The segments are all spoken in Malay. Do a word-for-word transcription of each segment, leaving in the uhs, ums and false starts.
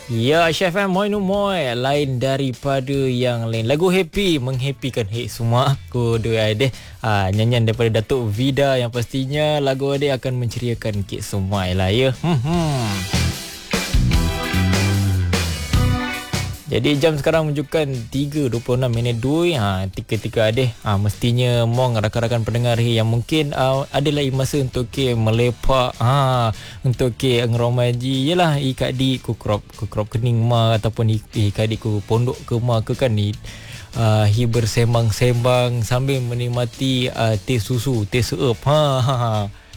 Ya, Chef M, moi no moi. Lain daripada yang lain. Lagu happy, menghappykan hit semua. Aku doa deh. Ha, nyanyian daripada Datuk Vida yang pastinya lagu dia akan menceriakan kit semua lah ya. Hmm. hmm. Jadi jam sekarang menunjukkan tiga dua puluh enam minit dua. Ha, tiga-tiga adeh. Ha, mestinya mong rakan-rakan pendengar yang mungkin uh, ada lagi masa untuk ke melepak, ha, untuk ke ngeromaji yalah ikat di ku crop ku crop kening ma ataupun ikat di ku pondok ke ma ke kan ni. Uh, hi bersembang-sembang sambil menikmati uh, teh susu, teh seup. Ha ha. ha.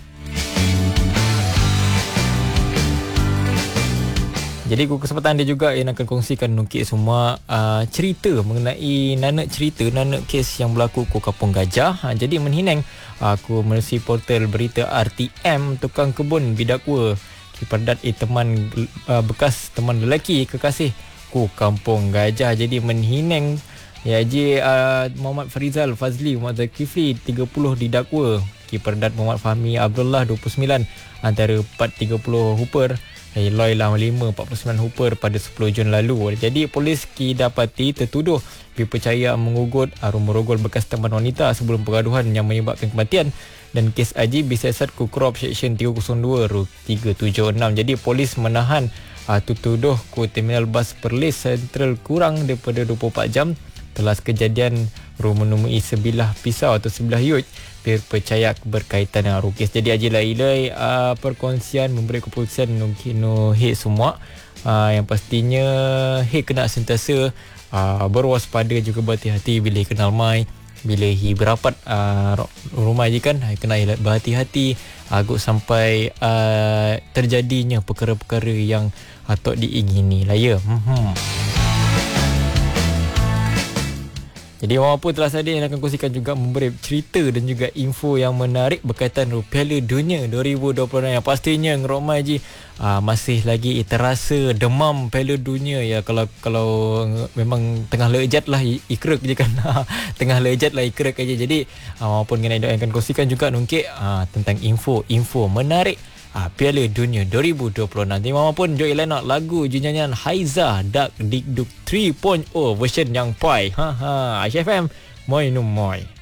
Jadi kesempatan dia juga yang akan kongsikan nukik semua uh, cerita mengenai nanak cerita, nanak kes yang berlaku ke Kampung Gajah. Ha, jadi menhineng aku melalui portal berita R T M, tukang kebun didakwa kiperdat eh, teman uh, bekas teman lelaki kekasih ku Kampung Gajah. Jadi menhineng ya je uh, Muhammad Farizal Fazli Muhammad Zakifli tiga puluh didakwa, kiperdat Muhammad Fahmi Abdullah dua puluh sembilan antara empat tiga puluh Hooper, Eloy lah lima empat puluh sembilan Hooper pada sepuluh Jun lalu. Jadi polis didapati tertuduh dipercaya mengugut arung merogol bekas teman wanita sebelum pergaduhan yang menyebabkan kematian, dan kes aji disiasat ku Krop Seksyen tiga kosong dua R tiga tujuh enam. Jadi polis menahan uh, tertuduh ku Terminal Bas Perlis Sentral kurang daripada dua puluh empat jam telah kejadian ru menemui sebilah pisau atau sebilah yut percaya berkaitan dengan rukis. Jadi ajilah ilai uh, perkongsian memberi keputusan mungkin no hit semua uh, yang pastinya hit kena sentiasa uh, berwaspada juga berhati-hati bila kenal mai, bila hi berapat uh, rumah je kan kena berhati-hati agak sampai uh, terjadinya perkara-perkara yang atau diingini lah ya. Hmm. Jadi walaupun telah sadia yang akan kongsikan juga memberi cerita dan juga info yang menarik berkaitan Piala Dunia dua ribu dua puluh enam yang pastinya ngeromai je aa, masih lagi terasa demam Piala Dunia ya. Kalau kalau memang tengah lejat lah ikrek je kan. Tengah lejat lah ikrek aja. Jadi aa, walaupun kena yang akan kongsikan juga nungkik aa, tentang info-info menarik Ah, Piala Dunia dua ribu dua puluh enam. Terima pun Joy Lennox lagu nyanyian Haiza Dak Dik Duk tiga titik nol version yang pai. Ha ha. Chef M, moi no moi.